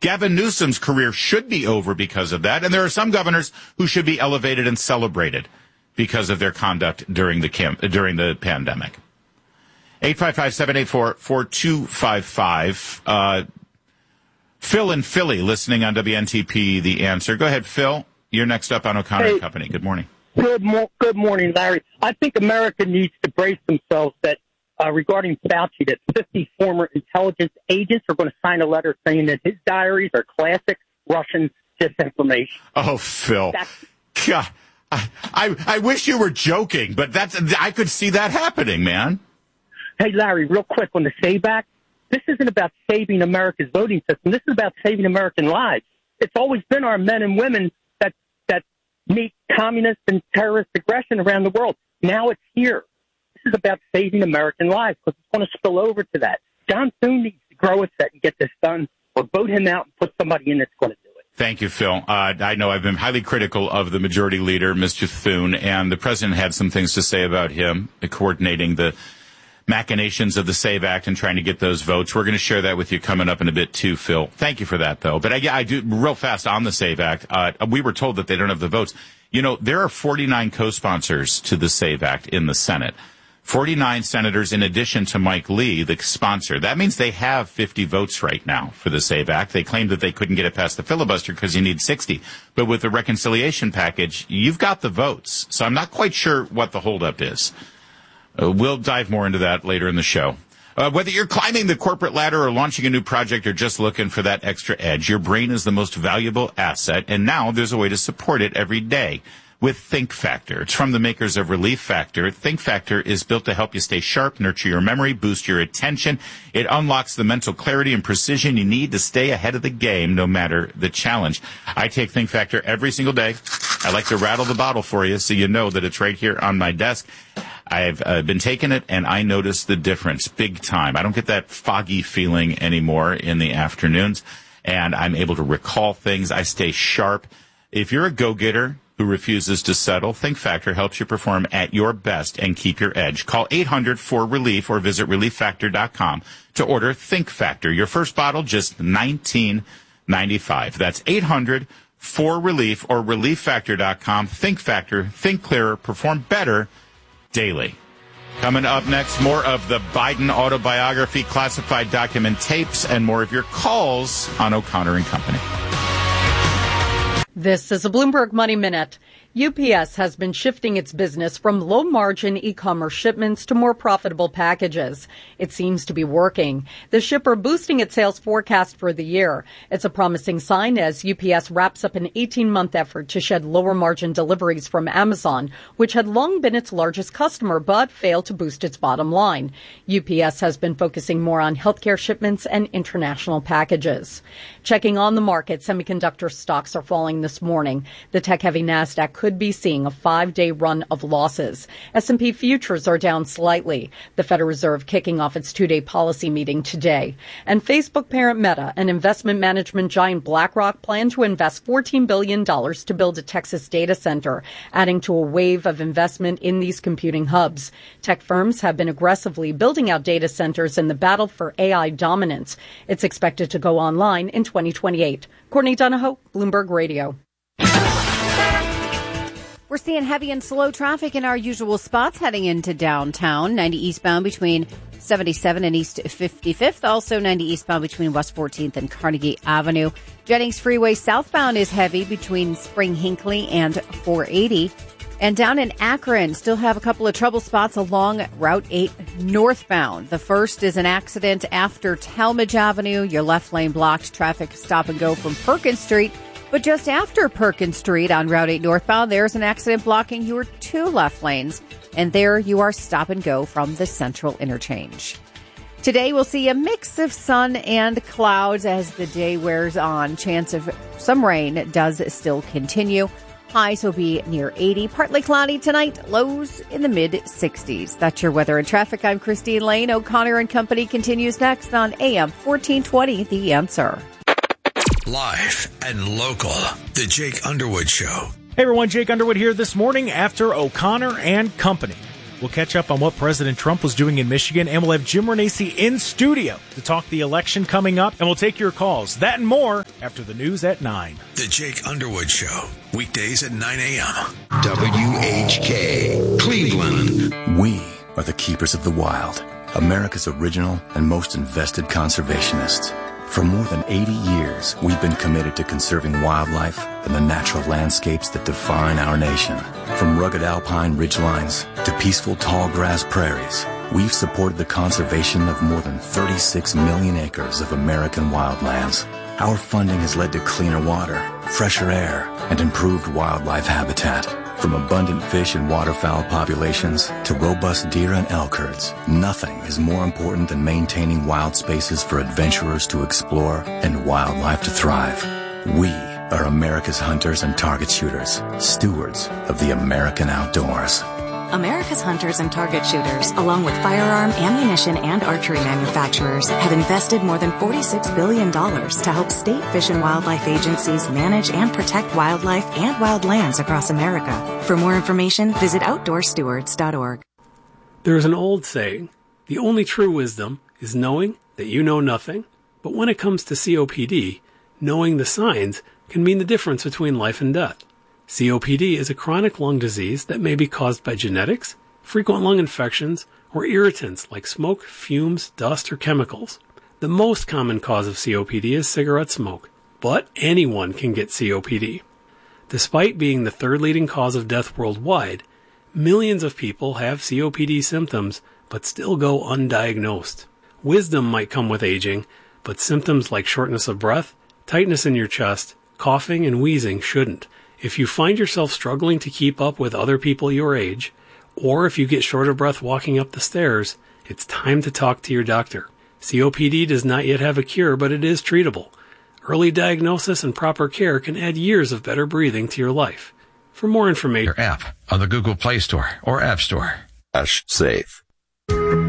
Gavin Newsom's career should be over because of that. And there are some governors who should be elevated and celebrated because of their conduct during the pandemic. 855-784-4255. Phil in Philly, listening on WNTP, The Answer. Go ahead, Phil. You're next up on O'Connor and Company. Good morning. Good morning, Larry. I think America needs to brace themselves that regarding Fauci, that 50 former intelligence agents are going to sign a letter saying that his diaries are classic Russian disinformation. Oh, Phil. God, I wish you were joking, but I could see that happening, man. Hey, Larry, real quick on the SAVE Act. This isn't about saving America's voting system. This is about saving American lives. It's always been our men and women that meet communist and terrorist aggression around the world. Now it's here. This is about saving American lives because it's going to spill over to that. John Thune needs to grow a set and get this done, or vote him out and put somebody in that's going to do it. Thank you, Phil. I know I've been highly critical of the majority leader, Mr. Thune, and the president had some things to say about him, coordinating the machinations of the SAVE Act and trying to get those votes. We're going to share that with you coming up in a bit too, Phil. Thank you for that, though. But I do real fast on the SAVE Act. We were told that they don't have the votes. You know, there are 49 co-sponsors to the SAVE Act in the Senate. 49 senators in addition to Mike Lee, the sponsor. That means they have 50 votes right now for the SAVE Act. They claimed that they couldn't get it past the filibuster because you need 60. But with the reconciliation package, you've got the votes. So I'm not quite sure what the holdup is. We'll dive more into that later in the show. Whether you're climbing the corporate ladder or launching a new project or just looking for that extra edge, your brain is the most valuable asset, and now there's a way to support it every day with Think Factor. It's from the makers of Relief Factor. Think Factor is built to help you stay sharp, nurture your memory, boost your attention. It unlocks the mental clarity and precision you need to stay ahead of the game, no matter the challenge. I take Think Factor every single day. I like to rattle the bottle for you so you know that it's right here on my desk. I've been taking it, and I notice the difference big time. I don't get that foggy feeling anymore in the afternoons, and I'm able to recall things. I stay sharp. If you're a go-getter who refuses to settle, Think Factor helps you perform at your best and keep your edge. Call 800-4RELIEF or visit ReliefFactor.com to order Think Factor. Your first bottle, just $19.95. That's 800-4RELIEF or ReliefFactor.com. Think Factor. Think clearer. Perform better daily. Coming up next, more of the Biden autobiography, classified document tapes, and more of your calls on O'Connor and Company. This is a Bloomberg Money Minute. UPS has been shifting its business from low-margin e-commerce shipments to more profitable packages. It seems to be working. The shipper boosting its sales forecast for the year. It's a promising sign as UPS wraps up an 18-month effort to shed lower-margin deliveries from Amazon, which had long been its largest customer but failed to boost its bottom line. UPS has been focusing more on healthcare shipments and international packages. Checking on the market, semiconductor stocks are falling this morning. The tech-heavy Nasdaq could be seeing a 5-day run of losses. S&P futures are down slightly. The Federal Reserve kicking off its 2-day policy meeting today. And Facebook parent Meta and investment management giant BlackRock plan to invest $14 billion to build a Texas data center, adding to a wave of investment in these computing hubs. Tech firms have been aggressively building out data centers in the battle for AI dominance. It's expected to go online in 2028. Courtney Donahoe, Bloomberg Radio. We're seeing heavy and slow traffic in our usual spots heading into downtown. 90 eastbound between 77 and East 55th. Also 90 eastbound between West 14th and Carnegie Avenue. Jennings Freeway southbound is heavy between Spring Hinckley and 480. And down in Akron, still have a couple of trouble spots along Route 8 northbound. The first is an accident after Talmadge Avenue. Your left lane blocked. Traffic stop and go from Perkins Street. But just after Perkins Street on Route 8 northbound, there's an accident blocking your 2 left lanes. And there you are stop and go from the Central Interchange. Today we'll see a mix of sun and clouds as the day wears on. Chance of some rain does still continue. Highs will be near 80. Partly cloudy tonight. Lows in the mid-60s. That's your weather and traffic. I'm Christine Lane. O'Connor and Company continues next on AM 1420, The Answer. Live and local. The Jake Underwood Show. Hey everyone, Jake Underwood here this morning after O'Connor and Company. We'll catch up on what President Trump was doing in Michigan, and we'll have Jim Renacci in studio to talk the election coming up, and we'll take your calls. That and more after the news at 9. The Jake Underwood Show, weekdays at 9 a.m. WHK, Cleveland. We are the keepers of the wild, America's original and most invested conservationists. For more than 80 years, we've been committed to conserving wildlife and the natural landscapes that define our nation. From rugged alpine ridgelines to peaceful tall grass prairies, we've supported the conservation of more than 36 million acres of American wildlands. Our funding has led to cleaner water, fresher air, and improved wildlife habitat. From abundant fish and waterfowl populations to robust deer and elk herds, nothing is more important than maintaining wild spaces for adventurers to explore and wildlife to thrive. We are America's hunters and target shooters, stewards of the American outdoors. America's hunters and target shooters, along with firearm, ammunition, and archery manufacturers, have invested more than $46 billion to help state fish and wildlife agencies manage and protect wildlife and wildlands across America. For more information, visit OutdoorStewards.org. There is an old saying, the only true wisdom is knowing that you know nothing. But when it comes to COPD, knowing the signs can mean the difference between life and death. COPD is a chronic lung disease that may be caused by genetics, frequent lung infections, or irritants like smoke, fumes, dust, or chemicals. The most common cause of COPD is cigarette smoke, but anyone can get COPD. Despite being the third leading cause of death worldwide, millions of people have COPD symptoms but still go undiagnosed. Wisdom might come with aging, but symptoms like shortness of breath, tightness in your chest, coughing, and wheezing shouldn't. If you find yourself struggling to keep up with other people your age, or if you get short of breath walking up the stairs, it's time to talk to your doctor. COPD does not yet have a cure, but it is treatable. Early diagnosis and proper care can add years of better breathing to your life. For more information, Your app on the Google Play Store or App Store. Safe.